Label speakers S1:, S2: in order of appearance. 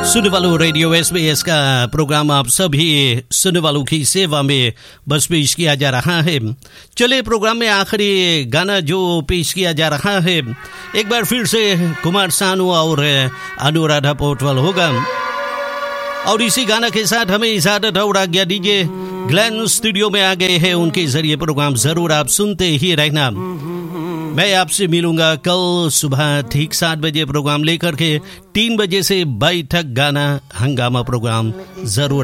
S1: सुनने वालों, radio SBS का प्रोग्राम आप सभी सुनने वालों की सेवा में बस पेश किया जा रहा है। चले प्रोग्राम में आखिरी गाना जो पेश किया जा रहा है एक बार फिर से कुमार सानू और अनुराधा पौडवाल होगा। और इसी गाना के साथ हमें इजाजत और आज्ञा दीजिए। ग्लेन स्टूडियो में आ गए हैं, उनके जरिए प्रोग्राम जरूर आप सुनते ही रहना। मैं आपसे मिलूंगा कल सुबह ठीक 7 बजे प्रोग्राम लेकर के 3 बजे से 22 तक गाना हंगामा प्रोग्राम जरूर